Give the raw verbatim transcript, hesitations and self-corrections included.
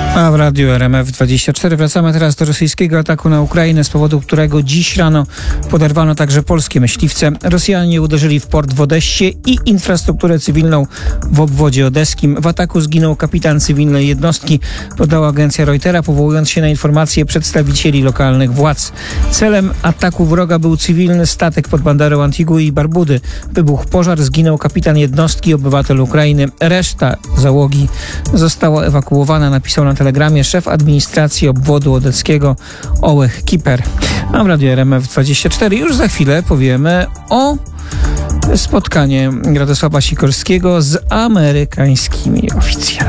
A w Radiu R M F dwadzieścia cztery wracamy teraz do rosyjskiego ataku na Ukrainę, z powodu którego dziś rano poderwano także polskie myśliwce. Rosjanie uderzyli w port w Odessie i infrastrukturę cywilną w obwodzie odeskim. W ataku zginął kapitan cywilnej jednostki, podała agencja Reutera, powołując się na informacje przedstawicieli lokalnych władz. Celem ataku wroga był cywilny statek pod banderą Antigui i Barbudy. Wybuchł pożar, zginął kapitan jednostki, obywatel Ukrainy. Reszta załogi została ewakuowana, napisał na telegramie szef administracji obwodu odeckiego Ołeh Kiper. A w Radiu R M F dwadzieścia cztery już za chwilę powiemy o spotkaniu Radosława Sikorskiego z amerykańskimi oficjalami.